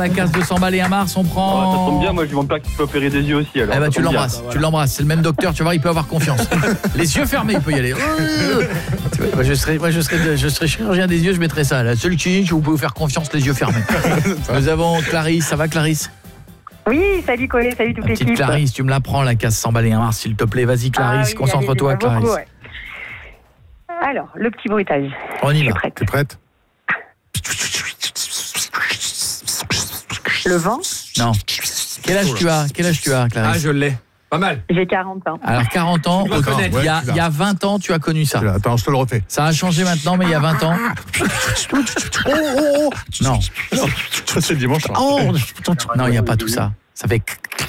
La case de 100 balles et un Mars, on prend... Ça tombe bien, moi je demande pas qu'il peut opérer des yeux aussi. Alors, eh ben, tu l'embrasses, c'est le même docteur, tu vas voir, il peut avoir confiance. Les yeux fermés, il peut y aller. Tu vois, je serais chirurgien des yeux, je mettrais ça. La seule clinique où vous pouvez faire confiance, les yeux fermés. Nous avons Clarisse, ça va Clarisse? Oui, salut Collet, salut toute l'équipe. Petite Clarisse, tu me la prends la case 100 balles et un Mars, s'il te plaît. Vas-y Clarisse, concentre-toi Clarisse. Beaucoup, ouais. Alors, le petit bruitage. On y va. T'es prête? Le vent. Non. Quel âge tu as, Clarisse? Ah, je l'ai. Pas mal. J'ai 40 ans. Alors 40 ans, Tu dois connaître. il y a 20 ans, tu as connu ça. Attends, je te le refais. Ça a changé maintenant, mais il y a 20 ans. Non. C'est dimanche. Non, il n'y a pas tout ça. Ça fait...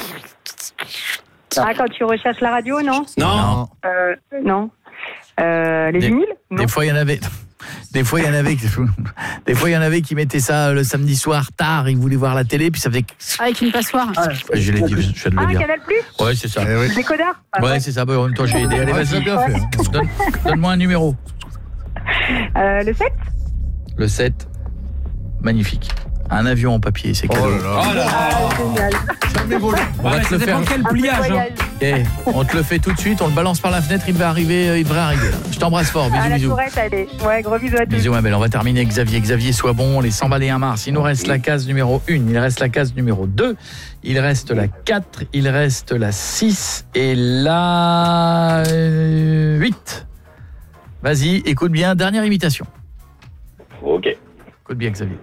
Ah, quand tu recherches la radio, non? Non. Non. Les vinyles? Non. Des fois, il y en avait... Des fois, il y en avait qui mettaient ça le samedi soir tard, ils voulaient voir la télé, puis ça faisait... Avec une passoire. Je l'ai dit, je viens de le dire. Canal Plus? Ouais, c'est ça. Décodeur? Ouais, c'est ça. En même temps, j'ai aidé. Allez, vas-y. bien fait. Donne-moi un numéro. Le 7? Le 7. Magnifique. Un avion en papier, c'est cadeau. Génial. On va te le faire. Quel pliage, hein. On te le fait tout de suite, on le balance par la fenêtre, il devrait arriver. Je t'embrasse fort, bisous, La bisous. tourette, allez. Ouais, gros bisous à tous. Bisous ma belle, on va terminer avec Xavier. Xavier, sois bon, les 100 balles et un Mars. Il nous reste la case numéro 1, il reste la case numéro 2, il reste la 4, il reste la 6 et la 8. Vas-y, écoute bien, dernière imitation. Ok. Écoute bien Xavier.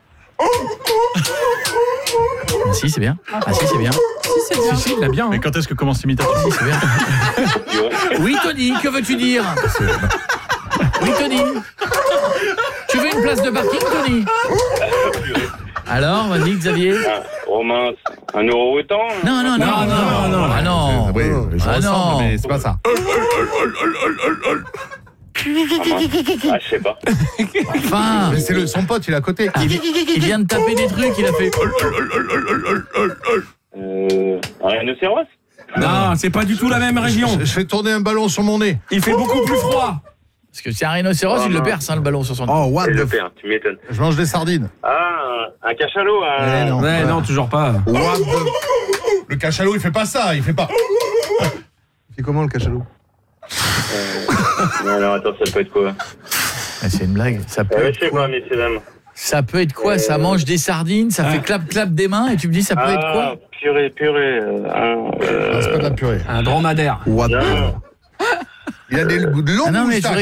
Si, c'est bien. Ah si, c'est bien. Si, il a bien. Mais quand est-ce que commence l'imitation? Si, c'est bien. Oui, Tony, que veux-tu dire? Oui, Tony. Tu veux une place de parking, Tony? Alors, vas-y, Xavier. Romain, 1 euro autant? Non. Ah non. Oui, je Ah ressemble, non. mais c'est pas ça. Ah, je sais pas. Enfin, Mais c'est son pote, il est à côté. il vient de taper des trucs, il a fait... Un rhinocéros? Non, c'est pas du tout la même région. Je fais tourner un ballon sur mon nez. Il fait beaucoup plus froid. Parce que c'est un rhinocéros, il le perce, le ballon sur son nez. Oh, what Je the le perds, tu m'étonnes. Je mange des sardines. Ah, un cachalot, un... non. Ouais, non, toujours pas. What the... Le cachalot, il fait pas ça, il fait pas... Il fait comment le cachalot? Non, alors attends, ça peut être quoi? C'est une blague. Ça peut Je être sais quoi? pas, messieurs, dames. Ça peut être quoi? Ça mange des sardines, ça fait clap-clap des mains, et tu me dis ça peut être quoi? Purée. C'est pas de la purée. Un dromadaire. What the... Non. Il a des longues Ah non, mais tu moustaches.